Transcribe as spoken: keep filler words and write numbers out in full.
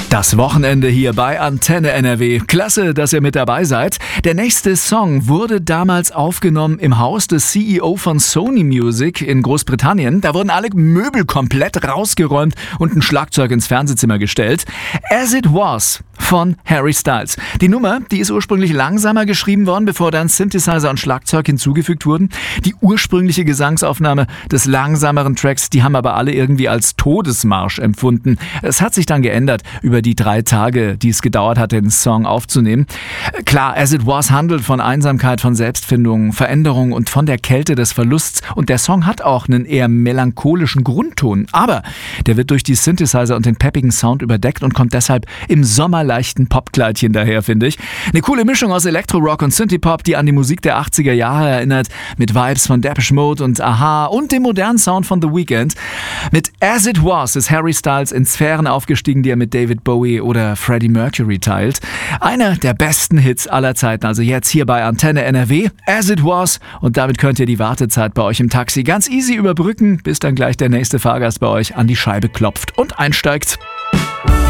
Das Wochenende hier bei Antenne N R W. Klasse, dass ihr mit dabei seid. Der nächste Song wurde damals aufgenommen im Haus des C E O von Sony Music in Großbritannien. Da wurden alle Möbel komplett rausgeräumt und ein Schlagzeug ins Fernsehzimmer gestellt. As It Was von Harry Styles. Die Nummer, die ist ursprünglich langsamer geschrieben worden, bevor dann Synthesizer und Schlagzeug hinzugefügt wurden. Die ursprüngliche Gesangsaufnahme des langsameren Tracks, die haben aber alle irgendwie als Todesmarsch empfunden. Es hat sich dann geändert über die drei Tage, die es gedauert hat, den Song aufzunehmen. Klar, As It Was handelt von Einsamkeit, von Selbstfindung, Veränderung und von der Kälte des Verlusts. Und der Song hat auch einen eher melancholischen Grundton. Aber der wird durch die Synthesizer und den peppigen Sound überdeckt und kommt deshalb im sommerleichten Popkleidchen daher, finde ich. Eine coole Mischung aus Elektro-Rock und Synthie-Pop, die an die Musik der achtziger Jahre erinnert, mit Vibes von Depeche Mode und Aha und dem modernen Sound von The Weeknd. Mit As It Was ist Harry Styles in Sphären aufgestiegen, die er mit David Bowie oder Freddie Mercury teilt. Einer der besten Hits aller Zeiten, also jetzt hier bei Antenne N R W, As It Was, und damit könnt ihr die Wartezeit bei euch im Taxi ganz easy überbrücken, bis dann gleich der nächste Fahrgast bei euch an die Scheibe klopft und einsteigt.